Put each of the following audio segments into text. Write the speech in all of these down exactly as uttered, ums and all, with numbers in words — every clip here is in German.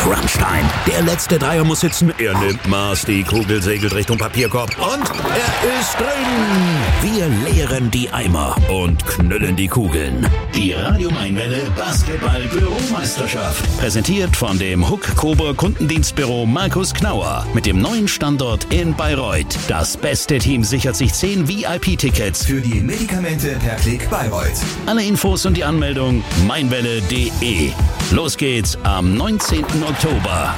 Crunchtime. Der letzte Dreier muss sitzen. Er nimmt Maß. Die Kugel segelt Richtung Papierkorb. Und er ist drin. Wir leeren die Eimer und knüllen die Kugeln. Die Radio Mainwelle Basketball-Büromeisterschaft. Präsentiert von dem Huck Kober Kundendienstbüro Markus Knauer. Mit dem neuen Standort in Bayreuth. Das beste Team sichert sich zehn V I P-Tickets für die Medikamente per Klick Bayreuth. Alle Infos und die Anmeldung mainwelle punkt de. Los geht's am neunzehnten Oktober.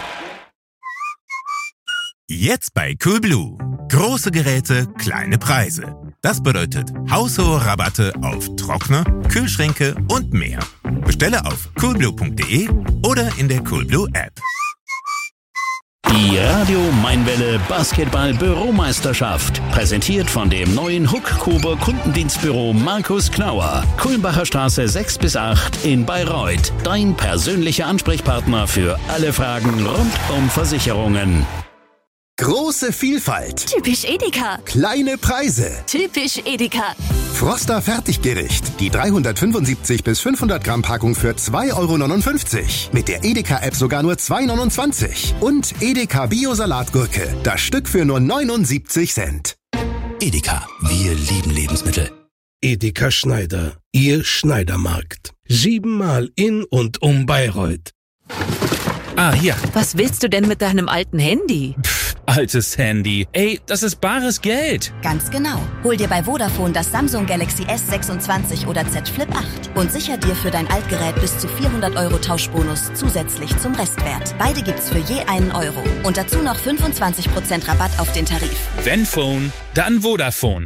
Jetzt bei Coolblue. Große Geräte, kleine Preise. Das bedeutet haushohe Rabatte auf Trockner, Kühlschränke und mehr. Bestelle auf coolblue punkt de oder in der Coolblue App. Die Radio Mainwelle Basketball-Büromeisterschaft. Präsentiert von dem neuen Huck Kober Kundendienstbüro Markus Knauer. Kulmbacher Straße sechs bis acht in Bayreuth. Dein persönlicher Ansprechpartner für alle Fragen rund um Versicherungen. Große Vielfalt. Typisch Edeka. Kleine Preise. Typisch Edeka. Froster Fertiggericht. Die dreihundertfünfundsiebzig bis fünfhundert Gramm Packung für zwei Euro neunundfünfzig. Mit der Edeka-App sogar nur zwei Euro neunundzwanzig. Und Edeka Bio-Salatgurke. Das Stück für nur neunundsiebzig Cent. Edeka. Wir lieben Lebensmittel. Edeka Schneider. Ihr Schneidermarkt. Siebenmal in und um Bayreuth. Ah, hier. Was willst du denn mit deinem alten Handy? Pff, altes Handy. Ey, das ist bares Geld. Ganz genau. Hol dir bei Vodafone das Samsung Galaxy S sechsundzwanzig oder Z Flip acht und sicher dir für dein Altgerät bis zu vierhundert Euro Tauschbonus zusätzlich zum Restwert. Beide gibt's für je einen Euro. Und dazu noch fünfundzwanzig Prozent Rabatt auf den Tarif. Wenn Phone, dann Vodafone.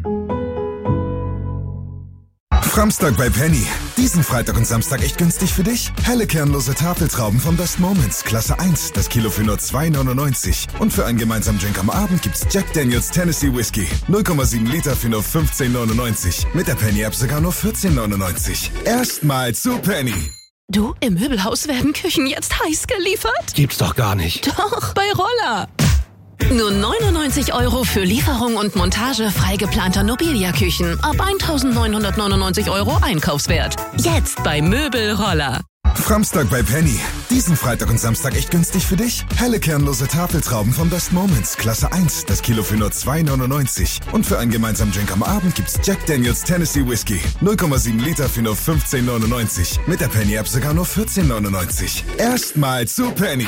Framstag bei Penny. Diesen Freitag und Samstag echt günstig für dich. Helle kernlose Tafeltrauben vom Best Moments, Klasse eins, das Kilo für nur zwei Euro neunundneunzig. Und für einen gemeinsamen Drink am Abend gibt's Jack Daniels Tennessee Whiskey. null Komma sieben Liter für nur fünfzehn Euro neunundneunzig. Mit der Penny-App sogar nur vierzehn Euro neunundneunzig. Erstmal zu Penny. Du, im Möbelhaus werden Küchen jetzt heiß geliefert? Gibt's doch gar nicht. Doch, bei Roller. Nur neunundneunzig Euro für Lieferung und Montage frei geplanter Nobilia-Küchen. Ab eintausendneunhundertneunundneunzig Euro Einkaufswert. Jetzt bei Möbel Roller. Framstag bei Penny. Diesen Freitag und Samstag echt günstig für dich. Helle kernlose Tafeltrauben vom Best Moments, Klasse eins, das Kilo für nur zwei Euro neunundneunzig. Und für einen gemeinsamen Drink am Abend gibt's Jack Daniels Tennessee Whiskey. null Komma sieben Liter für nur fünfzehn Euro neunundneunzig. Mit der Penny-App sogar nur vierzehn Euro neunundneunzig. Erstmal zu Penny.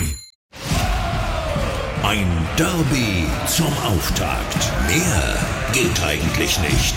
Ein Derby zum Auftakt. Mehr geht eigentlich nicht.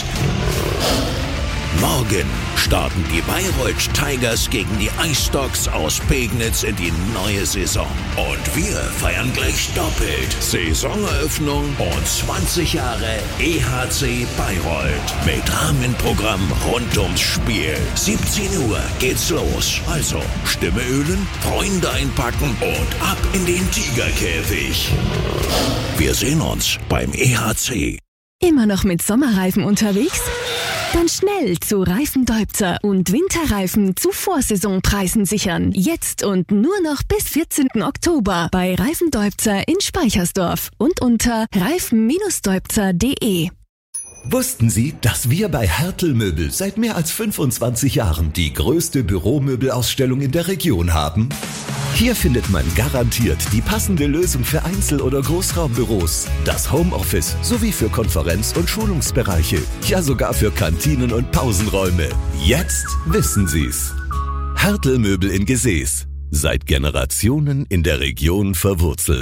Morgen starten die Bayreuth Tigers gegen die Ice Dogs aus Pegnitz in die neue Saison. Und wir feiern gleich doppelt. Saisoneröffnung und zwanzig Jahre E H C Bayreuth. Mit Rahmenprogramm rund ums Spiel. siebzehn Uhr geht's los. Also Stimme ölen, Freunde einpacken und ab in den Tigerkäfig. Wir sehen uns beim E H C. Immer noch mit Sommerreifen unterwegs? Dann schnell zu Reifendeubzer und Winterreifen zu Vorsaisonpreisen sichern. Jetzt und nur noch bis vierzehnten Oktober bei Reifendeubzer in Speichersdorf und unter reifen Bindestrich deubzer punkt de. Wussten Sie, dass wir bei Hertel Möbel seit mehr als fünfundzwanzig Jahren die größte Büromöbelausstellung in der Region haben? Hier findet man garantiert die passende Lösung für Einzel- oder Großraumbüros, das Homeoffice sowie für Konferenz- und Schulungsbereiche, ja sogar für Kantinen und Pausenräume. Jetzt wissen Sie's. Hertel Möbel in Gesäß. Seit Generationen in der Region verwurzelt.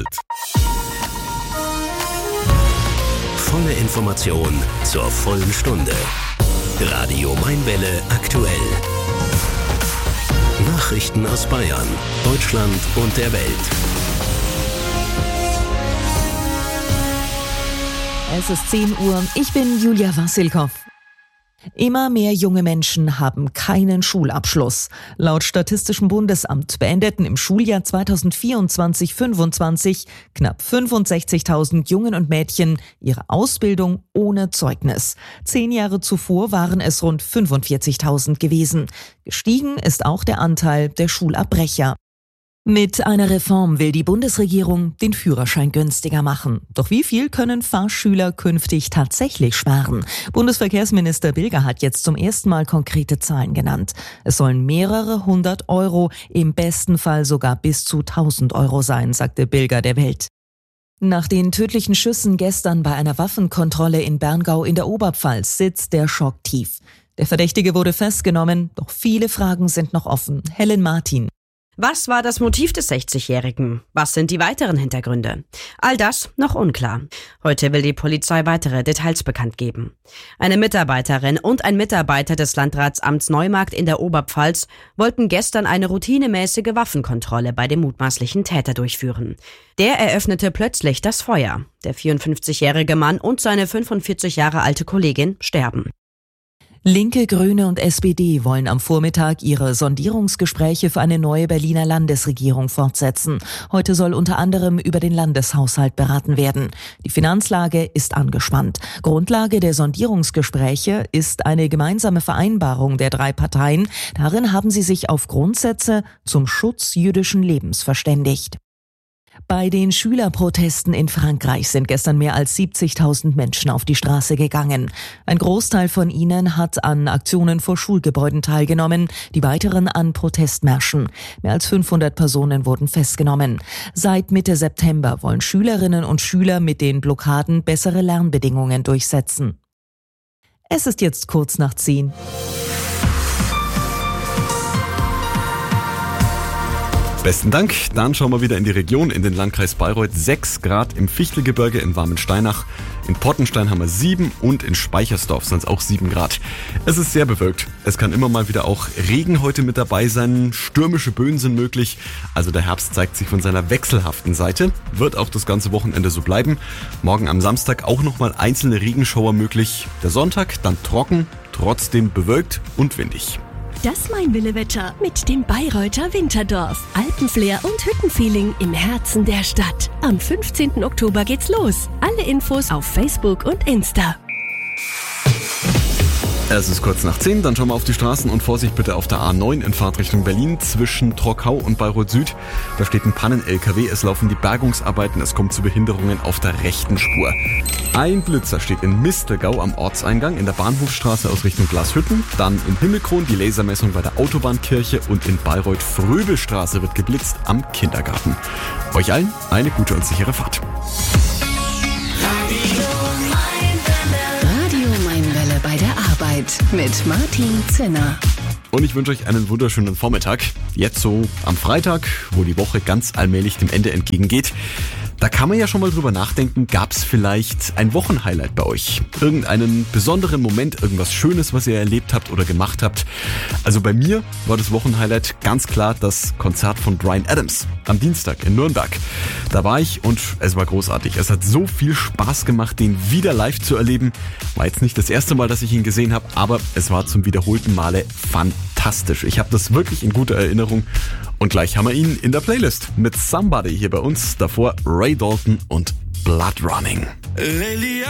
Volle Information zur vollen Stunde. Radio Mainwelle aktuell. Nachrichten aus Bayern, Deutschland und der Welt. Es ist zehn Uhr. Ich bin Julia Wassilkow. Immer mehr junge Menschen haben keinen Schulabschluss. Laut Statistischem Bundesamt beendeten im Schuljahr zweitausendvierundzwanzig fünfundzwanzig knapp fünfundsechzigtausend Jungen und Mädchen ihre Ausbildung ohne Zeugnis. Zehn Jahre zuvor waren es rund fünfundvierzigtausend gewesen. Gestiegen ist auch der Anteil der Schulabbrecher. Mit einer Reform will die Bundesregierung den Führerschein günstiger machen. Doch wie viel können Fahrschüler künftig tatsächlich sparen? Bundesverkehrsminister Bilger hat jetzt zum ersten Mal konkrete Zahlen genannt. Es sollen mehrere hundert Euro, im besten Fall sogar bis zu tausend Euro sein, sagte Bilger der Welt. Nach den tödlichen Schüssen gestern bei einer Waffenkontrolle in Berngau in der Oberpfalz sitzt der Schock tief. Der Verdächtige wurde festgenommen, doch viele Fragen sind noch offen. Helen Martin. Was war das Motiv des sechzigjährigen? Was sind die weiteren Hintergründe? All das noch unklar. Heute will die Polizei weitere Details bekannt geben. Eine Mitarbeiterin und ein Mitarbeiter des Landratsamts Neumarkt in der Oberpfalz wollten gestern eine routinemäßige Waffenkontrolle bei dem mutmaßlichen Täter durchführen. Der eröffnete plötzlich das Feuer. Der vierundfünfzigjährige Mann und seine fünfundvierzig Jahre alte Kollegin sterben. Linke, Grüne und S P D wollen am Vormittag ihre Sondierungsgespräche für eine neue Berliner Landesregierung fortsetzen. Heute soll unter anderem über den Landeshaushalt beraten werden. Die Finanzlage ist angespannt. Grundlage der Sondierungsgespräche ist eine gemeinsame Vereinbarung der drei Parteien. Darin haben sie sich auf Grundsätze zum Schutz jüdischen Lebens verständigt. Bei den Schülerprotesten in Frankreich sind gestern mehr als siebzigtausend Menschen auf die Straße gegangen. Ein Großteil von ihnen hat an Aktionen vor Schulgebäuden teilgenommen, die weiteren an Protestmärschen. Mehr als fünfhundert Personen wurden festgenommen. Seit Mitte September wollen Schülerinnen und Schüler mit den Blockaden bessere Lernbedingungen durchsetzen. Es ist jetzt kurz nach zehn. Besten Dank. Dann schauen wir wieder in die Region, in den Landkreis Bayreuth. sechs Grad im Fichtelgebirge in Warmensteinach. In Pottenstein haben wir sieben und in Speichersdorf sind es auch sieben Grad. Es ist sehr bewölkt. Es kann immer mal wieder auch Regen heute mit dabei sein. Stürmische Böen sind möglich. Also der Herbst zeigt sich von seiner wechselhaften Seite. Wird auch das ganze Wochenende so bleiben. Morgen am Samstag auch nochmal einzelne Regenschauer möglich. Der Sonntag dann trocken, trotzdem bewölkt und windig. Das Mein-Wille-Wetter mit dem Bayreuther Winterdorf. Alpenflair und Hüttenfeeling im Herzen der Stadt. Am fünfzehnten Oktober geht's los. Alle Infos auf Facebook und Insta. Es ist kurz nach zehn, dann schauen wir auf die Straßen und Vorsicht bitte auf der A neun in Fahrtrichtung Berlin zwischen Trockau und Bayreuth Süd. Da steht ein Pannen-L K W, es laufen die Bergungsarbeiten, es kommt zu Behinderungen auf der rechten Spur. Ein Blitzer steht in Mistelgau am Ortseingang in der Bahnhofstraße aus Richtung Glashütten. Dann in Himmelkron die Lasermessung bei der Autobahnkirche und in Bayreuth Fröbelstraße wird geblitzt am Kindergarten. Euch allen eine gute und sichere Fahrt. Bei der Arbeit mit Martin Zinner. Und ich wünsche euch einen wunderschönen Vormittag. Jetzt so am Freitag, wo die Woche ganz allmählich dem Ende entgegengeht. Da kann man ja schon mal drüber nachdenken, gab es vielleicht ein Wochenhighlight bei euch? Irgendeinen besonderen Moment, irgendwas Schönes, was ihr erlebt habt oder gemacht habt? Also bei mir war das Wochenhighlight ganz klar das Konzert von Bryan Adams am Dienstag in Nürnberg. Da war ich und es war großartig. Es hat so viel Spaß gemacht, den wieder live zu erleben. War jetzt nicht das erste Mal, dass ich ihn gesehen habe, aber es war zum wiederholten Male fantastisch. Ich habe das wirklich in guter Erinnerung. Und gleich haben wir ihn in der Playlist mit Somebody hier bei uns. Davor Ray Dalton und Blood Running.